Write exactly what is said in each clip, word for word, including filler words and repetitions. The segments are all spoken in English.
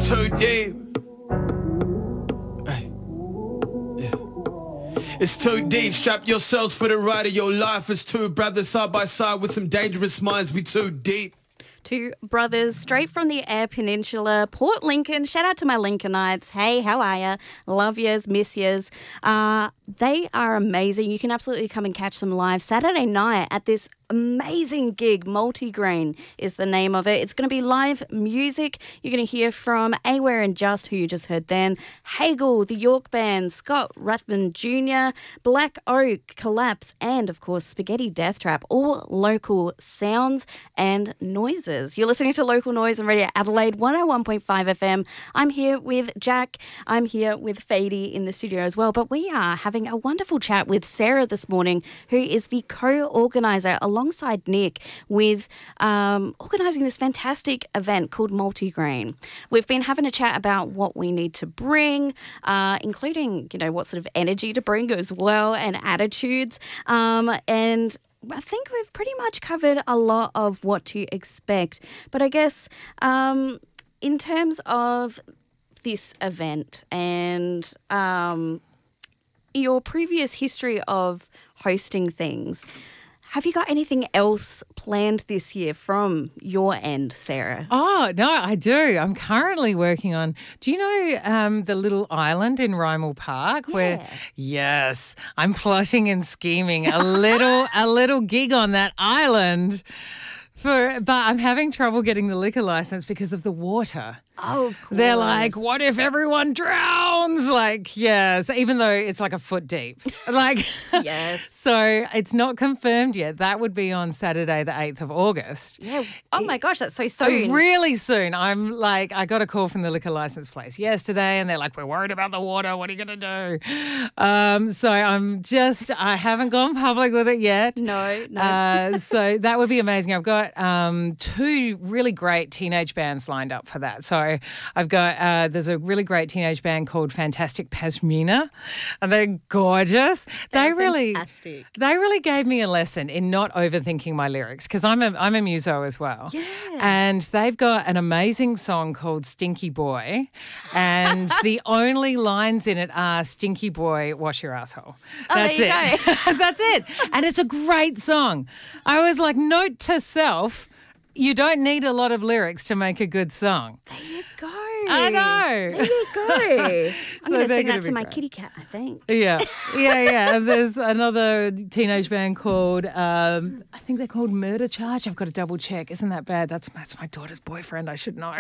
too deep. Hey. Yeah. It's too deep. Strap yourselves for the ride of your life. It's two brothers side by side with some dangerous minds. We too deep. Two brothers straight from the Eyre Peninsula, Port Lincoln. Shout out to my Lincolnites. Hey, how are ya? Love yas, miss yas. Uh, they are amazing. You can absolutely come and catch them live Saturday night at this amazing gig. Multigrain is the name of it. It's going to be live music. You're going to hear from Aware and Just, who you just heard then, Hagel, the York Band, Scott Rathman Junior, Black Oak, Collapse, and of course Spaghetti Death Trap. All local sounds and noises. You're listening to Local Noise on Radio Adelaide one oh one point five F M. I'm here with Jack. I'm here with Fady in the studio as well. But we are having a wonderful chat with Sarah this morning, who is the co-organiser alongside Nick with um, organising this fantastic event called Multigrain. We've been having a chat about what we need to bring, uh, including, you know, what sort of energy to bring as well and attitudes. Um, and I think we've pretty much covered a lot of what to expect. But I guess um, in terms of this event and um, your previous history of hosting things, have you got anything else planned this year from your end, Sarah? Oh, no, I do. I'm currently working on, do you know um, the little island in Rymel Park? Yeah. Where, yes, I'm plotting and scheming a little, a little gig on that island. For, but I'm having trouble getting the liquor license because of the water. Oh, of course. They're like, what if everyone drowns? Like, yes, even though it's like a foot deep. Like, yes. So it's not confirmed yet. That would be on Saturday, the eighth of August. Yeah. Oh, my gosh, that's so soon. Really soon. I'm like, I got a call from the liquor license place yesterday and they're like, we're worried about the water. What are you going to do? Um, so I'm just, I haven't gone public with it yet. No, no. Uh, so that would be amazing. I've got um, two really great teenage bands lined up for that. So I've got, uh, there's a really great teenage band called Fantastic Pashmina, and they're gorgeous. They're they really, fantastic. They really gave me a lesson in not overthinking my lyrics because I'm a, I'm a muso as well. Yeah. And they've got an amazing song called Stinky Boy, and the only lines in it are Stinky Boy, wash your asshole. Oh, That's there you it. go. That's it. And it's a great song. I was like, note to self, you don't need a lot of lyrics to make a good song. There you go. I know. There you go. I'm So going to they're sing gonna that to be my great. kitty cat, I think. Yeah, yeah, yeah. And there's another teenage band called, um, I think they're called Murder Charge. I've got to double check. Isn't that bad? That's that's my daughter's boyfriend. I should know.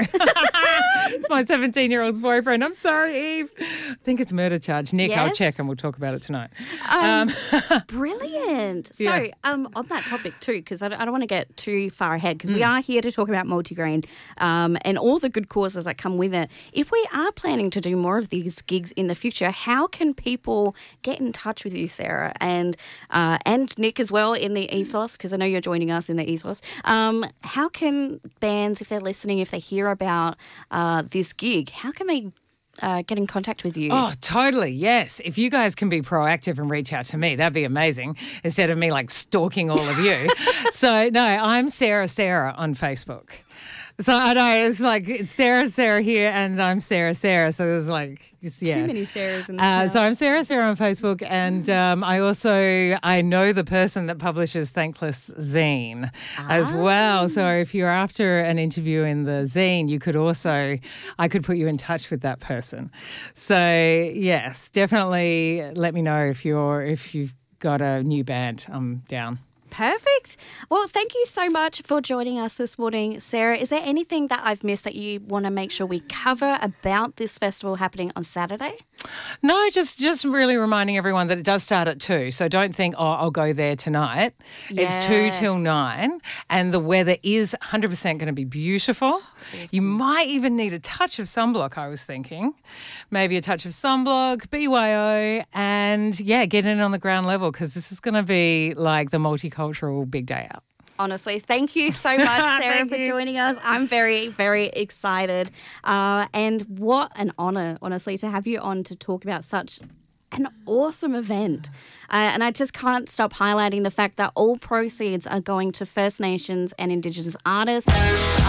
It's my seventeen-year-old's boyfriend. I'm sorry, Eve. I think it's Murder Charge. Nick, I'll Yes. check and we'll talk about it tonight. Um, brilliant. So Yeah. um, on that topic too, because I don't, I don't want to get too far ahead, because Mm. we are here to talk about Multigrain um, and all the good causes that come with it. If we are planning to do more of these gigs in the future, how can people get in touch with you, Sarah, and uh, and Nick as well in the Ethos, because I know you're joining us in the Ethos. Um, how can bands, if they're listening, if they hear about uh, this gig, how can they uh, get in contact with you? Oh, totally. Yes. If you guys can be proactive and reach out to me, that'd be amazing instead of me like stalking all of you. So, no, I'm Sarah Sarah on Facebook. So I know it's like it's Sarah Sarah here and I'm Sarah Sarah. So there's like, it's, yeah. Too many Sarahs in this Uh, house. so I'm Sarah Sarah on Facebook, and um, I also I know the person that publishes Thankless Zine as well. So if you're after an interview in the zine, you could also I could put you in touch with that person. So yes, definitely let me know if you're if you've got a new band. I'm down. Perfect. Well, thank you so much for joining us this morning, Sarah. Is there anything that I've missed that you want to make sure we cover about this festival happening on Saturday? No, just just really reminding everyone that it does start at two. So don't think, oh, I'll go there tonight. It's two Yeah. till nine, and the weather is one hundred percent going to be beautiful. You might even need a touch of sunblock, I was thinking. Maybe a touch of sunblock, B Y O, and, yeah, get in on the ground level because this is going to be like the multicultural big day out. Honestly, thank you so much, Sarah, Thank for you. joining us. I'm very, very excited. Uh, and what an honour, honestly, to have you on to talk about such an awesome event. Uh, and I just can't stop highlighting the fact that all proceeds are going to First Nations and Indigenous artists.